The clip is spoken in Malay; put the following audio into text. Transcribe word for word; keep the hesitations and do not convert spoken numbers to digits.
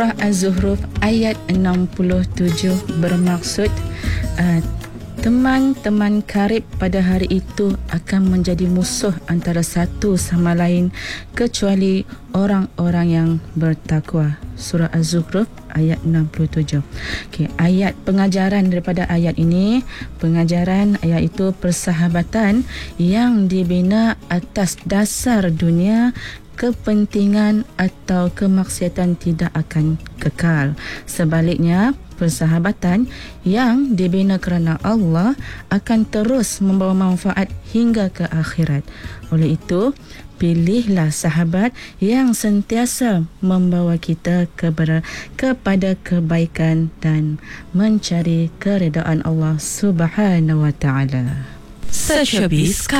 Surah Az-Zukhruf ayat enam puluh tujuh bermaksud uh, teman-teman karib pada hari itu akan menjadi musuh antara satu sama lain kecuali orang-orang yang bertakwa. Surah Az-Zukhruf ayat enam puluh tujuh. Okey, ayat pengajaran daripada ayat ini, pengajaran ayat itu persahabatan yang dibina atas dasar dunia, kepentingan atau kemaksiatan tidak akan kekal. Sebaliknya, persahabatan yang dibina kerana Allah akan terus membawa manfaat hingga ke akhirat. Oleh itu, pilihlah sahabat yang sentiasa membawa kita kepada, kepada kebaikan dan mencari keredaan Allah Subhanahu wa taala. Such a beast.